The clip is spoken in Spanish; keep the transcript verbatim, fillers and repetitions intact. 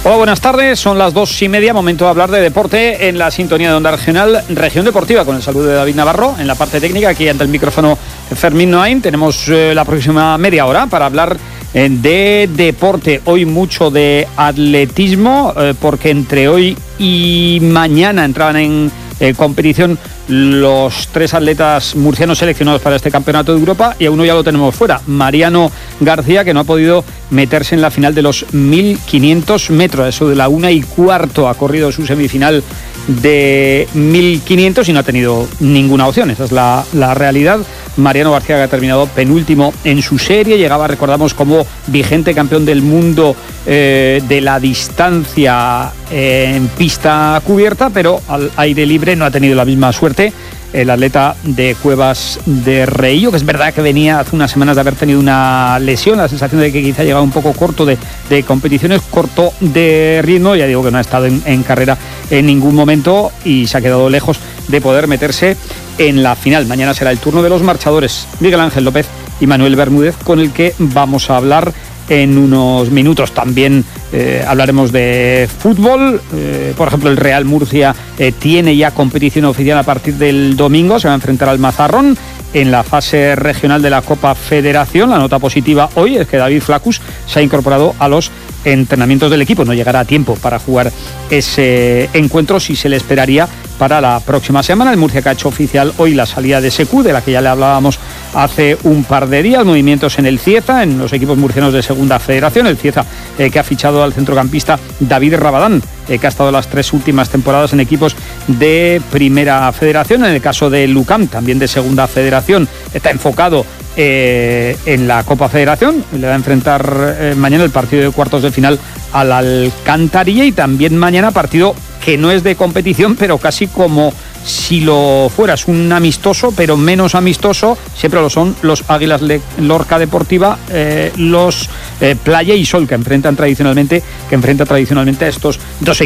Hola, buenas tardes, son las dos y media, momento de hablar de deporte en la sintonía de Onda Regional, Región Deportiva, con el saludo de David Navarro en la parte técnica, aquí ante el micrófono Fermín Noain. Tenemos eh, la próxima media hora para hablar eh, de deporte, hoy mucho de atletismo, eh, porque entre hoy y mañana entraban en eh, competición los tres atletas murcianos seleccionados para este campeonato de Europa, y a uno ya lo tenemos fuera, Mariano García, que no ha podido meterse en la final de los mil quinientos metros. Eso de la una y cuarto ha corrido su semifinal de mil quinientos y no ha tenido ninguna opción. Esa es la, la realidad. Mariano García, que ha terminado penúltimo en su serie, llegaba, recordamos, como vigente campeón del mundo eh, de la distancia eh, en pista cubierta, pero al aire libre no ha tenido la misma suerte el atleta de Cuevas de Reillo, que es verdad que venía hace unas semanas de haber tenido una lesión, la sensación de que quizá llegaba un poco corto de, de competiciones, corto de ritmo. Ya digo que no ha estado en, en carrera en ningún momento y se ha quedado lejos de poder meterse en la final. Mañana será el turno de los marchadores Miguel Ángel López y Manuel Bermúdez, con el que vamos a hablar en unos minutos. También eh, hablaremos de fútbol. Eh, por ejemplo, el Real Murcia eh, tiene ya competición oficial a partir del domingo. Se va a enfrentar al Mazarrón en la fase regional de la Copa Federación. La nota positiva hoy es que David Flacus se ha incorporado a los entrenamientos del equipo. No llegará a tiempo para jugar ese encuentro, si se le esperaría para la próxima semana. El Murcia, que ha hecho oficial hoy la salida de Secu, de la que ya le hablábamos hace un par de días. Movimientos en el Cieza, en los equipos murcianos de Segunda Federación. El Cieza eh, que ha fichado al centrocampista David Rabadán, eh, que ha estado las tres últimas temporadas en equipos de Primera Federación. En el caso de Lucam, también de Segunda Federación, está enfocado Eh, en la Copa Federación. Le va a enfrentar eh, mañana el partido de cuartos de final al Alcantarilla, y también mañana partido que no es de competición, pero casi como si lo fuera. Es un amistoso, pero menos amistoso, siempre lo son los Águilas Lorca Deportiva, eh, los eh, Playa y Sol, que enfrentan tradicionalmente, que enfrenta tradicionalmente a estos dos equipos.